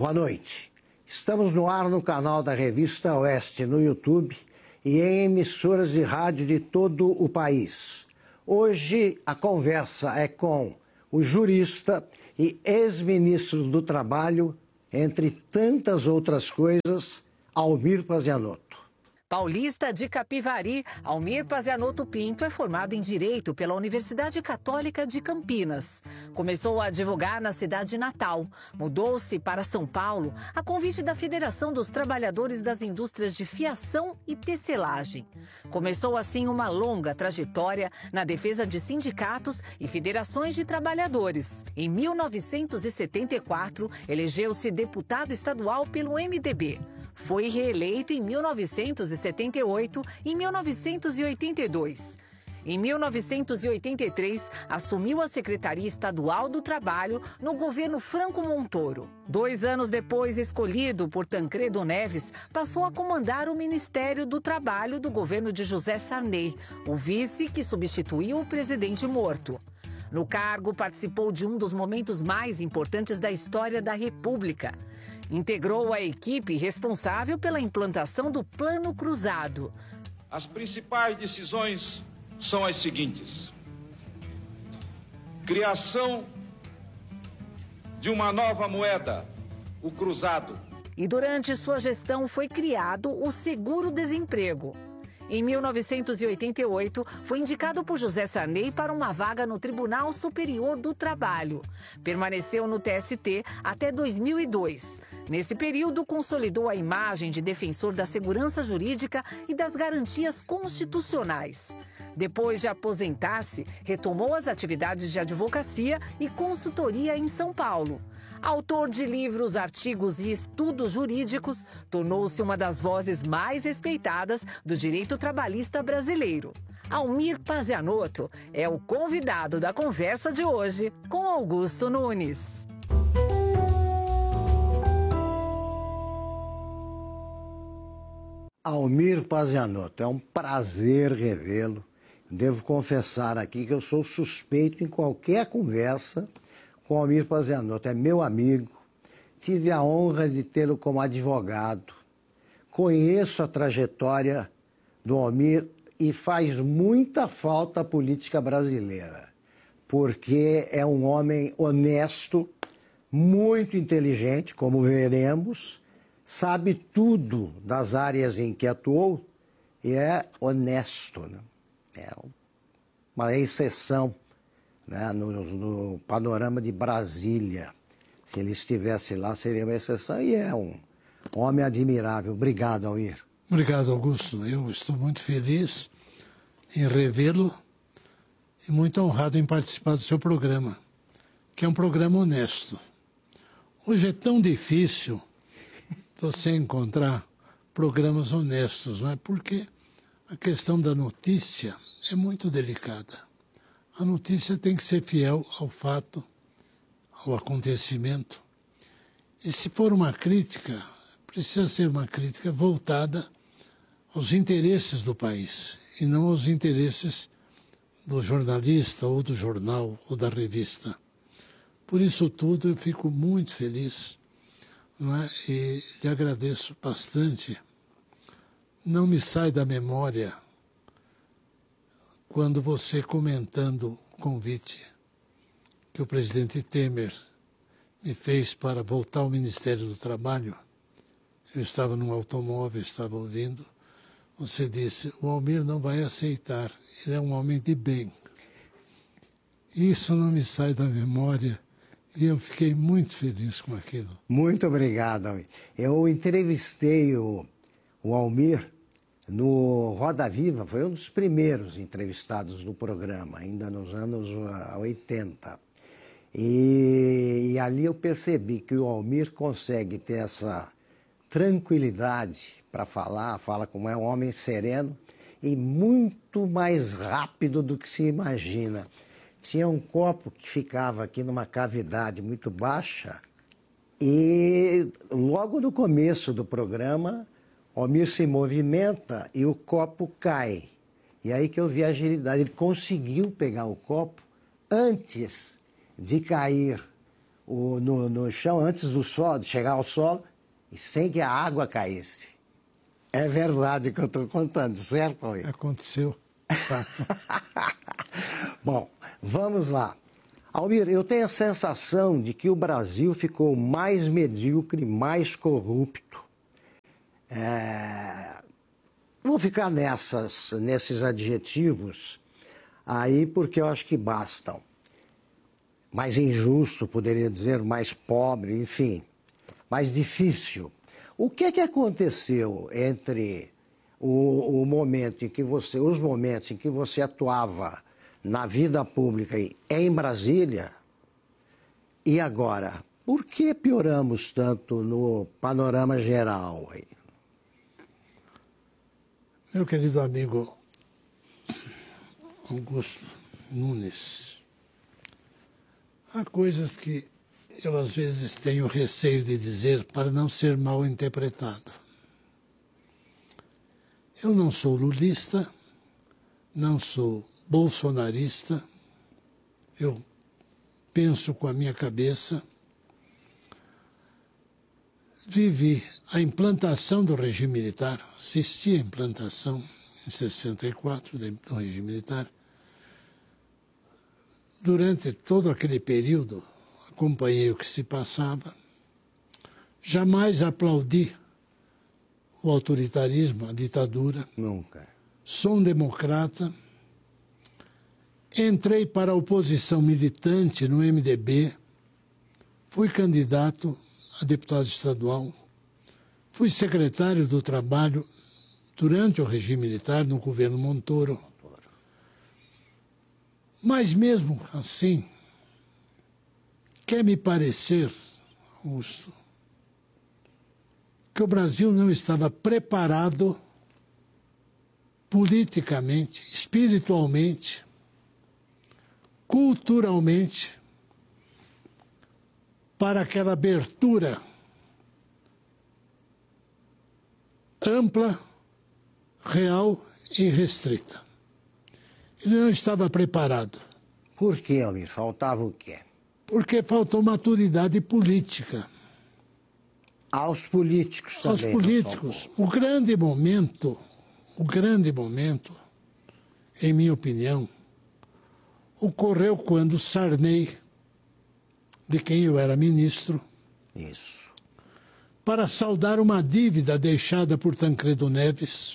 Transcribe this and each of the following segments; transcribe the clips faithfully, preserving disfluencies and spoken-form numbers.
Boa noite. Estamos no ar no canal da Revista Oeste no YouTube e em emissoras de rádio de todo o país. Hoje a conversa é com o jurista e ex-ministro do Trabalho, entre tantas outras coisas, Almir Pazianotto. Paulista de Capivari, Almir Pazianotto Pinto é formado em Direito pela Universidade Católica de Campinas. Começou a advogar na cidade natal. Mudou-se para São Paulo a convite da Federação dos Trabalhadores das Indústrias de Fiação e Tecelagem. Começou assim uma longa trajetória na defesa de sindicatos e federações de trabalhadores. Em mil novecentos e setenta e quatro, elegeu-se deputado estadual pelo M D B. Foi reeleito em mil novecentos e setenta e oito e mil novecentos e oitenta e dois. Em mil novecentos e oitenta e três, assumiu a Secretaria Estadual do Trabalho no governo Franco Montoro. Dois anos depois, escolhido por Tancredo Neves, passou a comandar o Ministério do Trabalho do governo de José Sarney, o vice que substituiu o presidente morto. No cargo, participou de um dos momentos mais importantes da história da República. Integrou a equipe responsável pela implantação do Plano Cruzado. As principais decisões são as seguintes: criação de uma nova moeda, o cruzado. E durante sua gestão foi criado o Seguro-Desemprego. Em mil novecentos e oitenta e oito, foi indicado por José Sarney para uma vaga no Tribunal Superior do Trabalho. Permaneceu no T S T até dois mil e dois. Nesse período, consolidou a imagem de defensor da segurança jurídica e das garantias constitucionais. Depois de aposentar-se, retomou as atividades de advocacia e consultoria em São Paulo. Autor de livros, artigos e estudos jurídicos, tornou-se uma das vozes mais respeitadas do direito trabalhista brasileiro. Almir Pazianotto é o convidado da conversa de hoje com Augusto Nunes. Almir Pazianotto, é um prazer revê-lo. Devo confessar aqui que eu sou suspeito em qualquer conversa com Almir Pazianotto. É meu amigo, tive a honra de tê-lo como advogado. Conheço a trajetória do Almir e faz muita falta à política brasileira, porque é um homem honesto, muito inteligente, como veremos, sabe tudo das áreas em que atuou e é honesto, né? É uma exceção, né, no, no panorama de Brasília. Se ele estivesse lá, seria uma exceção, e é um homem admirável. Obrigado, Almir. Obrigado, Augusto. Eu estou muito feliz em revê-lo e muito honrado em participar do seu programa, que é um programa honesto. Hoje é tão difícil você encontrar programas honestos, não é? Porque a questão da notícia é muito delicada. A notícia tem que ser fiel ao fato, ao acontecimento. E se for uma crítica, precisa ser uma crítica voltada aos interesses do país e não aos interesses do jornalista ou do jornal ou da revista. Por isso tudo eu fico muito feliz, não é? E lhe agradeço bastante. Não me sai da memória quando você, comentando o convite que o presidente Temer me fez para voltar ao Ministério do Trabalho, eu estava num automóvel, estava ouvindo, você disse: o Almir não vai aceitar, ele é um homem de bem. Isso não me sai da memória e eu fiquei muito feliz com aquilo. Muito obrigado, Almir. Eu entrevistei o, o Almir no Roda Viva, foi um dos primeiros entrevistados do programa, ainda nos anos oitenta. E, e ali eu percebi que o Almir consegue ter essa tranquilidade para falar, fala como é um homem sereno e muito mais rápido do que se imagina. Tinha um copo que ficava aqui numa cavidade muito baixa e logo no começo do programa o Almir se movimenta e o copo cai. E aí que eu vi a agilidade. Ele conseguiu pegar o copo antes de cair o, no, no chão antes do solo, de chegar ao solo, e sem que a água caísse. É verdade o que eu estou contando, certo, Almir? Aconteceu. Bom, vamos lá. Almir, eu tenho a sensação de que o Brasil ficou mais medíocre, mais corrupto. É... Vou ficar nessas, nesses adjetivos aí porque eu acho que bastam. Mais injusto, poderia dizer, mais pobre, enfim, mais difícil. O que é que aconteceu entre o, o momento em que você, os momentos em que você atuava na vida pública em Brasília e agora? Por que pioramos tanto no panorama geral aí? Meu querido amigo Augusto Nunes, há coisas que eu às vezes tenho receio de dizer para não ser mal interpretado. Eu não sou lulista, não sou bolsonarista, eu penso com a minha cabeça. Vivi a implantação do regime militar, assisti a implantação em sessenta e quatro do regime militar. Durante todo aquele período, acompanhei o que se passava. Jamais aplaudi o autoritarismo, a ditadura. Nunca. Sou um democrata. Entrei para a oposição militante no M D B. Fui candidato a deputado estadual. Fui secretário do Trabalho durante o regime militar no governo Montoro. Mas mesmo assim, quer me parecer, Augusto, que o Brasil não estava preparado politicamente, espiritualmente, culturalmente, para aquela abertura ampla, real e restrita. Ele não estava preparado. Por quê, Almir? Faltava o quê? Porque faltou maturidade política. Aos políticos também. Aos políticos. O grande momento, o grande momento, em minha opinião, ocorreu quando Sarney, de quem eu era ministro, Isso. para saldar uma dívida deixada por Tancredo Neves,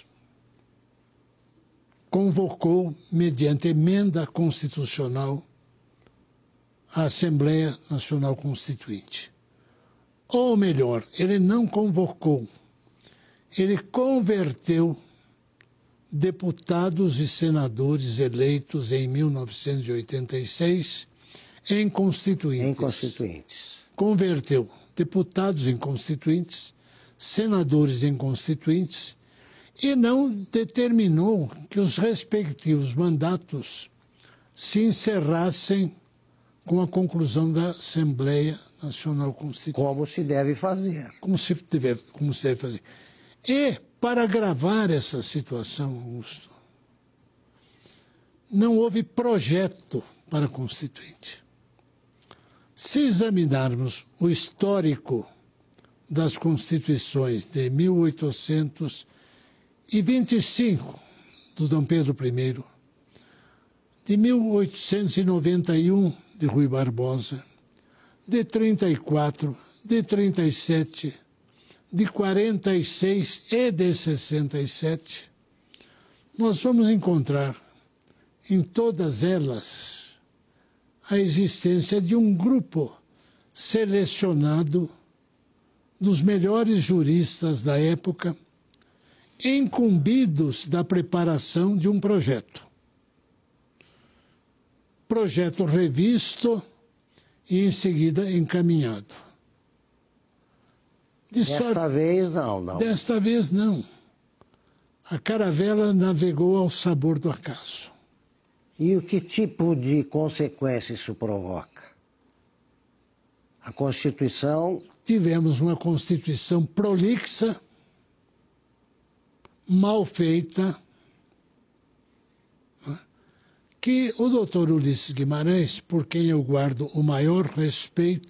convocou, mediante emenda constitucional, a Assembleia Nacional Constituinte. Ou melhor, ele não convocou, ele converteu deputados e senadores eleitos em mil novecentos e oitenta e seis em constituintes. Em constituintes. Converteu deputados em constituintes, senadores em constituintes, e não determinou que os respectivos mandatos se encerrassem com a conclusão da Assembleia Nacional Constituinte. Como se deve fazer. Como se deve, como se deve fazer. E, para agravar essa situação, Augusto, não houve projeto para a Constituinte. Se examinarmos o histórico das Constituições de mil oitocentos e vinte e cinco, do Dom Pedro I, de mil oitocentos e noventa e um, de Rui Barbosa, de trinta e quatro, de trinta e sete, de quarenta e seis e de sessenta e sete, nós vamos encontrar em todas elas a existência de um grupo selecionado dos melhores juristas da época, incumbidos da preparação de um projeto. Projeto revisto e, em seguida, encaminhado. De Desta sorte... vez, não, não. Desta vez, não. A caravela navegou ao sabor do acaso. E o que tipo de consequência isso provoca? A Constituição... Tivemos uma Constituição prolixa, mal feita, que o doutor Ulisses Guimarães, por quem eu guardo o maior respeito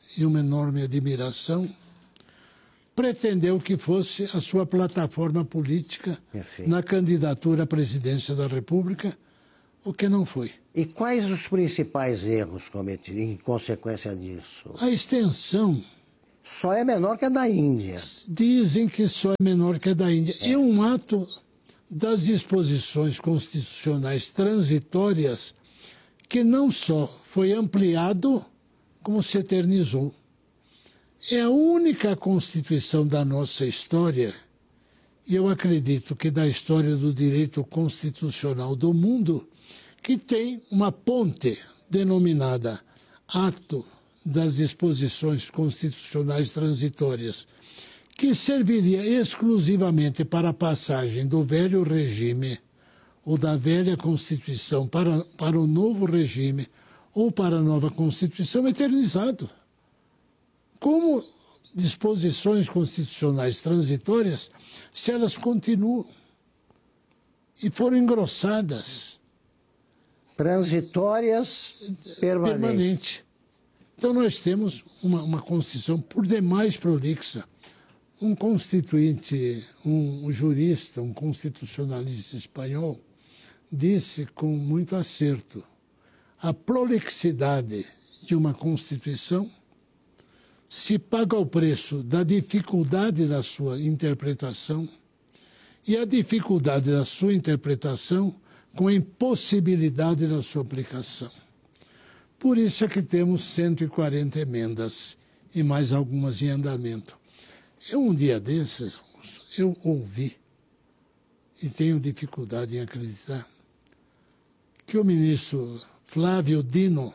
e uma enorme admiração, pretendeu que fosse a sua plataforma política Perfeito. Na candidatura à presidência da República, o que não foi. E quais os principais erros cometidos em consequência disso? A extensão... Só é menor que a da Índia. Dizem que só é menor que a da Índia. É, é um ato das disposições constitucionais transitórias que não só foi ampliado, como se eternizou. É a única Constituição da nossa história, e eu acredito que da história do direito constitucional do mundo, que tem uma ponte denominada Ato das Disposições Constitucionais Transitórias, que serviria exclusivamente para a passagem do velho regime ou da velha Constituição para, para o novo regime ou para a nova Constituição eternizado. Como disposições constitucionais transitórias, se elas continuam e foram engrossadas. Transitórias permanentes. Permanente. Então nós temos uma, uma Constituição por demais prolixa. Um constituinte, um, um jurista, um constitucionalista espanhol, disse com muito acerto: a prolixidade de uma Constituição se paga ao preço da dificuldade da sua interpretação e a dificuldade da sua interpretação com a impossibilidade da sua aplicação. Por isso é que temos cento e quarenta emendas e mais algumas em andamento. Eu, um dia desses, eu ouvi, e tenho dificuldade em acreditar, que o ministro Flávio Dino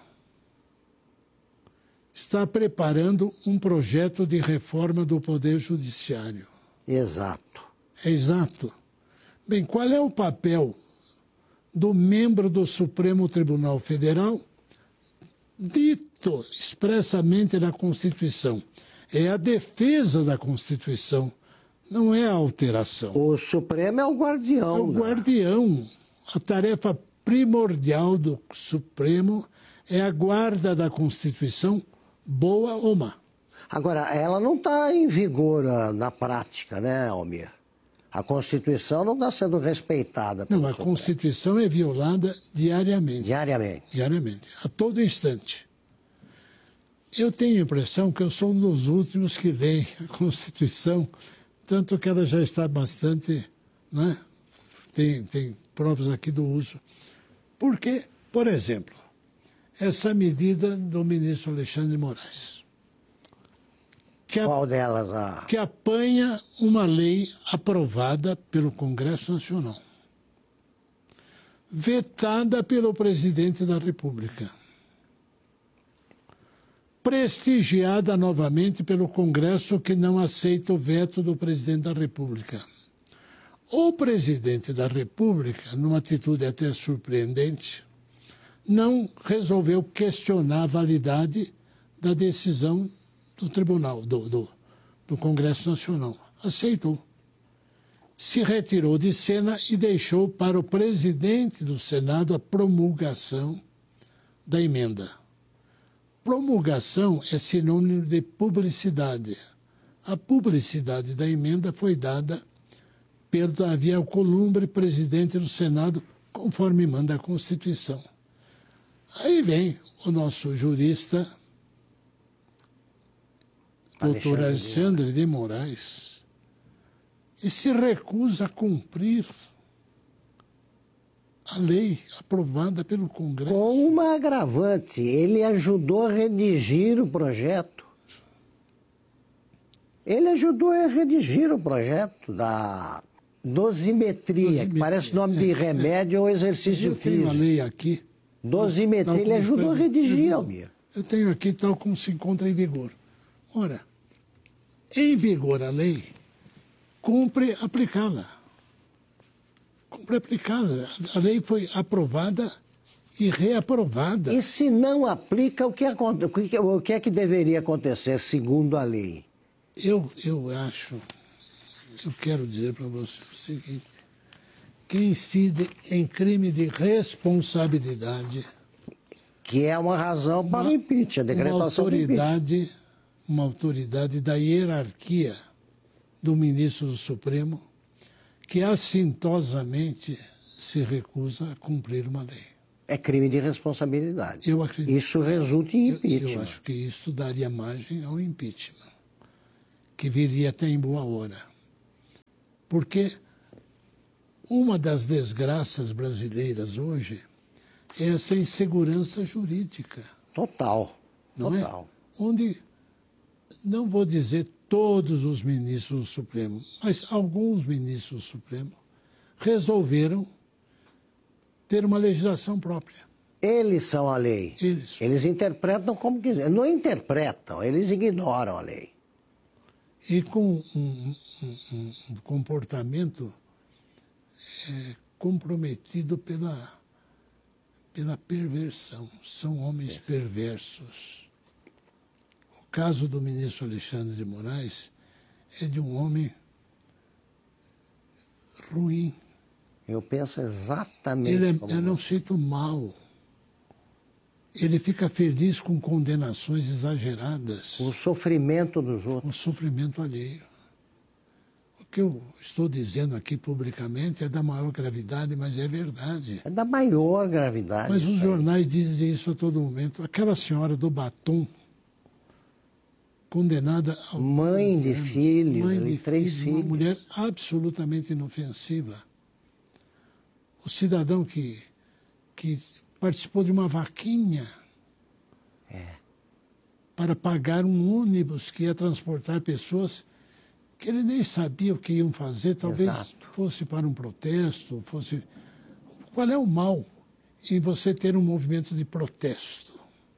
está preparando um projeto de reforma do Poder Judiciário. Exato. É exato. Bem, qual é o papel do membro do Supremo Tribunal Federal, dito expressamente na Constituição? É a defesa da Constituição, não é a alteração. O Supremo é o guardião. É o guardião. A tarefa primordial do Supremo é a guarda da Constituição, boa ou má. Agora, ela não está em vigor na prática, né, Almir? A Constituição não está sendo respeitada. Não, a Supremo. Constituição é violada diariamente. Diariamente. Diariamente, a todo instante. Eu tenho a impressão que eu sou um dos últimos que leem a Constituição, tanto que ela já está bastante, né? Tem, tem provas aqui do uso. Porque, por exemplo, essa medida do ministro Alexandre de Moraes. Que a, Qual delas? A... Que apanha uma lei aprovada pelo Congresso Nacional, vetada pelo presidente da República, prestigiada novamente pelo Congresso, que não aceita o veto do presidente da República. O presidente da República, numa atitude até surpreendente, não resolveu questionar a validade da decisão do Tribunal, do, do, do Congresso Nacional. Aceitou. Se retirou de cena e deixou para o presidente do Senado a promulgação da emenda. Promulgação é sinônimo de publicidade. A publicidade da emenda foi dada pelo Davi Alcolumbre, presidente do Senado, conforme manda a Constituição. Aí vem o nosso jurista, doutor Alexandre de Moraes, e se recusa a cumprir a lei aprovada pelo Congresso. Com uma agravante, ele ajudou a redigir o projeto. Ele ajudou a redigir o projeto da dosimetria, dosimetria. que parece nome de remédio é, ou exercício eu físico. Eu tenho uma lei aqui. Dosimetria, ele ajudou a redigir, Almir. Eu tenho aqui tal como se encontra em vigor. Ora, em vigor a lei, cumpre aplicá-la. Cumpre aplicá-la. A lei foi aprovada e reaprovada. E se não aplica, o que, o que é que deveria acontecer segundo a lei? Eu, eu acho, eu quero dizer para você o seguinte: quem incide em crime de responsabilidade, que é uma razão para o impeachment, a decretação uma autoridade uma autoridade da hierarquia do ministro do Supremo que assintosamente se recusa a cumprir uma lei. É crime de responsabilidade. Eu acredito. Isso resulta em impeachment. Eu, eu acho que isso daria margem ao impeachment, que viria até em boa hora. Porque uma das desgraças brasileiras hoje é essa insegurança jurídica. Total. Não Total. é? Onde, não vou dizer todos os ministros do Supremo, mas alguns ministros do Supremo resolveram ter uma legislação própria. Eles são a lei. Eles. Eles interpretam como quiser. Não interpretam, eles ignoram a lei. E com um, um, um, um comportamento é, comprometido pela, pela perversão. São homens perversos. O caso do ministro Alexandre de Moraes é de um homem ruim. Eu penso exatamente Ele é, como é um sujeito mau. Ele fica feliz com condenações exageradas. O sofrimento dos outros. O sofrimento alheio. O que eu estou dizendo aqui publicamente é da maior gravidade, mas é verdade. É da maior gravidade. Mas os jornais dizem isso a todo momento. Aquela senhora do batom, condenada ao... Mãe de filhos, mãe de três filhos. Uma mulher absolutamente inofensiva. O cidadão que, que participou de uma vaquinha é. para pagar um ônibus que ia transportar pessoas que ele nem sabia o que iam fazer, talvez Exato. fosse para um protesto, fosse... Qual é o mal em você ter um movimento de protesto?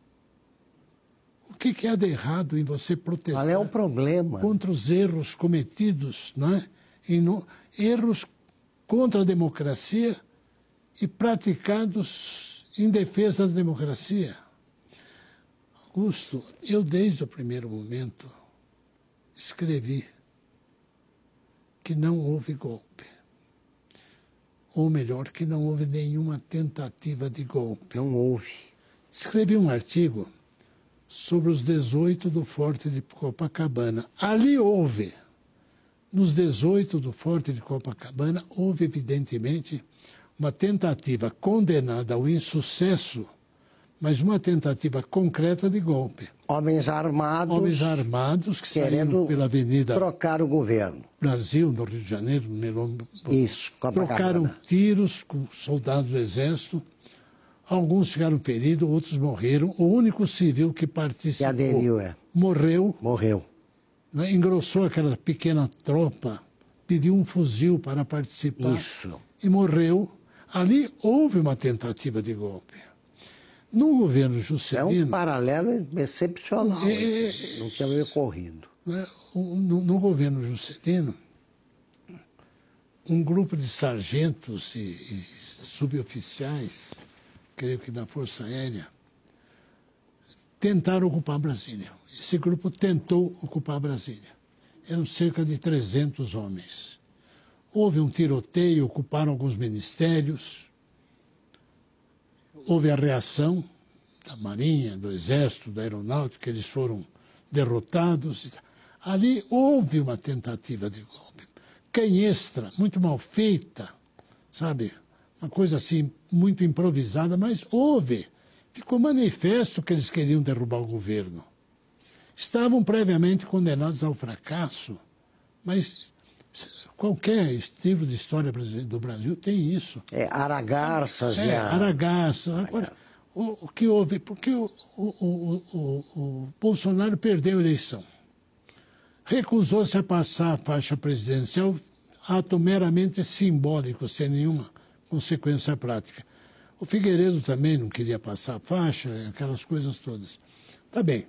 O que, que há de errado em você protestar? Qual é o problema? Contra os erros cometidos, não é? E no... erros contra a democracia e praticados em defesa da democracia. Augusto, eu desde o primeiro momento escrevi que não houve golpe. Ou melhor, que não houve nenhuma tentativa de golpe. Não houve. Escrevi um artigo sobre os dezoito do Forte de Copacabana. Ali houve, nos dezoito do Forte de Copacabana, houve evidentemente uma tentativa condenada ao insucesso, mas uma tentativa concreta de golpe. Homens armados. Homens armados que querendo saíram pela Avenida trocar o governo. Brasil, no Rio de Janeiro, no Neron, Isso, trocaram tiros com soldados do Exército. Alguns ficaram feridos, outros morreram. O único civil que participou que aderiu, é. morreu. Morreu. Né, engrossou aquela pequena tropa, pediu um fuzil para participar. Isso. E morreu. Ali houve uma tentativa de golpe. No governo Juscelino... É um paralelo excepcional, é, esse, não tinha ocorrido. Né, no, no governo Juscelino, um grupo de sargentos e, e suboficiais, creio que da Força Aérea, tentaram ocupar Brasília. Esse grupo tentou ocupar Brasília. Eram cerca de trezentos homens. Houve um tiroteio, ocuparam alguns ministérios. Houve a reação da Marinha, do Exército, da Aeronáutica, eles foram derrotados. Ali houve uma tentativa de golpe. Canhestra, muito mal feita, sabe? Uma coisa assim, muito improvisada, mas houve. Ficou manifesto que eles queriam derrubar o governo. Estavam previamente condenados ao fracasso, mas qualquer livro de história do Brasil tem isso. É, Aragarças é, e a... Aragarças. Agora, o, o que houve? Porque o, o, o, o, o Bolsonaro perdeu a eleição. Recusou-se a passar a faixa presidencial, ato meramente simbólico, sem nenhuma consequência prática. O Figueiredo também não queria passar a faixa, aquelas coisas todas. Tá bem.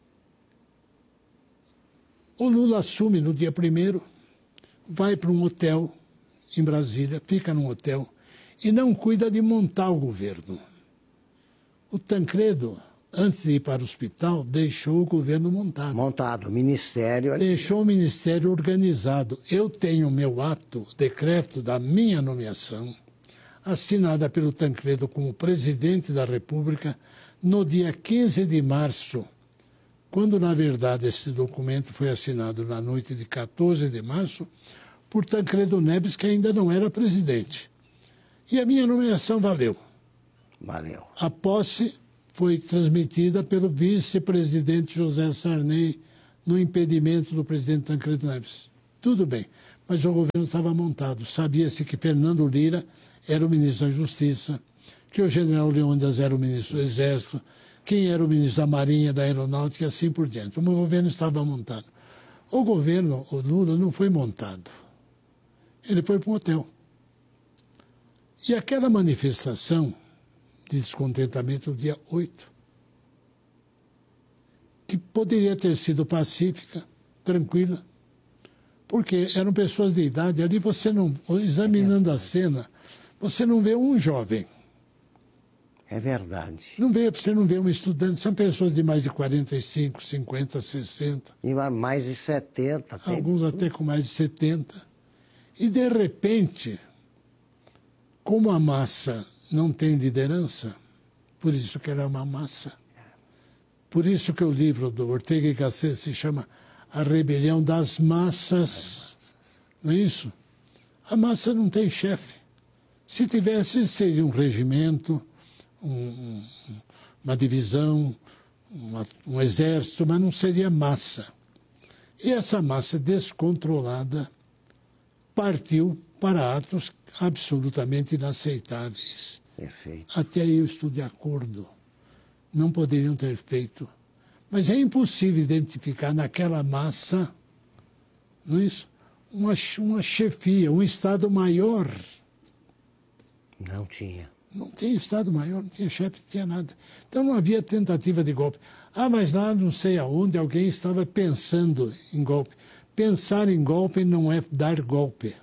O Lula assume no dia primeiro, vai para um hotel em Brasília, fica num hotel e não cuida de montar o governo. O Tancredo, antes de ir para o hospital, deixou o governo montado. Montado, o ministério... Deixou o ministério organizado. Eu tenho meu ato, decreto da minha nomeação, assinada pelo Tancredo como presidente da República, no dia quinze de março quando, na verdade, esse documento foi assinado na noite de quatorze de março por Tancredo Neves, que ainda não era presidente. E a minha nomeação valeu. Valeu. A posse foi transmitida pelo vice-presidente José Sarney no impedimento do presidente Tancredo Neves. Tudo bem, mas o governo estava montado. Sabia-se que Fernando Lira era o ministro da Justiça, que o general Leônidas era o ministro do Exército, quem era o ministro da Marinha, da Aeronáutica e assim por diante. O governo estava montado. O governo, o Lula, não foi montado. Ele foi para um hotel. E aquela manifestação de descontentamento, dia oito, que poderia ter sido pacífica, tranquila, porque eram pessoas de idade. Ali você não, examinando a cena, você não vê um jovem. É verdade. Não vê, você não vê um estudante, são pessoas de mais de quarenta e cinco, cinquenta, sessenta. E mais de setenta. Alguns até com mais de setenta. E, de repente, como a massa não tem liderança, por isso que ela é uma massa. Por isso que o livro do Ortega y Gasset se chama A Rebelião das Massas. Não é isso? A massa não tem chefe. Se tivesse, seria um regimento, um, uma divisão, uma, um exército, mas não seria massa. E essa massa descontrolada partiu para atos absolutamente inaceitáveis. Perfeito. Até aí eu estou de acordo. Não poderiam ter feito. Mas é impossível identificar naquela massa, não é isso? Uma, uma chefia, um Estado maior. Não tinha. Não tinha Estado maior, não tinha chefe, não tinha nada. Então não havia tentativa de golpe. Ah, mas lá não sei aonde alguém estava pensando em golpe. Pensar em golpe não é dar golpe.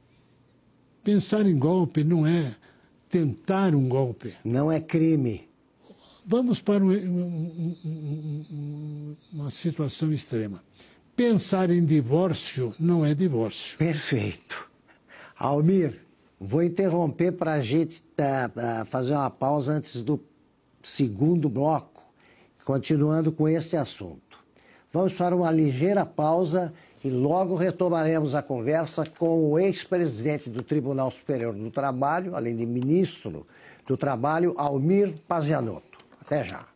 Pensar em golpe não é tentar um golpe. Não é crime. Vamos para um, um, um, uma situação extrema. Pensar em divórcio não é divórcio. Perfeito. Almir, vou interromper para a gente uh, uh, fazer uma pausa antes do segundo bloco, continuando com esse assunto. Vamos para uma ligeira pausa e logo retomaremos a conversa com o ex-presidente do Tribunal Superior do Trabalho, além de ministro do Trabalho, Almir Pazianotto. Até já.